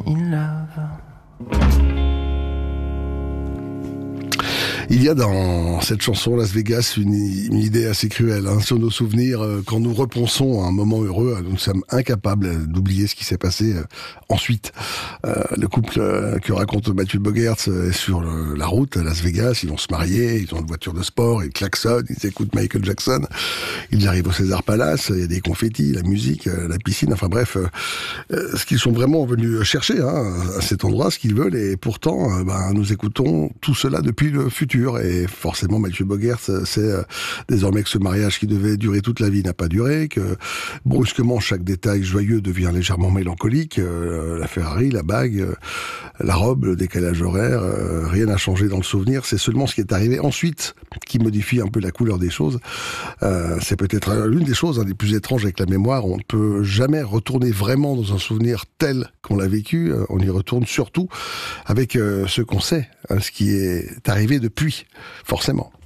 in love. Il y a dans cette chanson Las Vegas une idée assez cruelle sur nos souvenirs. Quand nous repensons à un moment heureux, nous sommes incapables d'oublier ce qui s'est passé ensuite. Le couple que raconte Mathieu Bogeerts est sur la route à Las Vegas. Ils vont se marier, ils ont une voiture de sport, ils klaxonnent, ils écoutent Michael Jackson. Ils arrivent au César Palace, il y a des confettis, la musique, la piscine, enfin bref, ce qu'ils sont vraiment venus chercher à cet endroit, ce qu'ils veulent. Et pourtant, nous écoutons tout cela depuis le futur. Et forcément, Mathieu Bogeerts sait désormais que ce mariage qui devait durer toute la vie n'a pas duré, que brusquement chaque détail joyeux devient légèrement mélancolique. La Ferrari, la bague, la robe, le décalage horaire, rien n'a changé dans le souvenir. C'est seulement ce qui est arrivé ensuite qui modifie un peu la couleur des choses. C'est peut-être l'une des choses les plus étranges avec la mémoire. On ne peut jamais retourner vraiment dans un souvenir tel qu'on l'a vécu. On y retourne surtout avec ce qu'on sait, ce qui est arrivé depuis, forcément.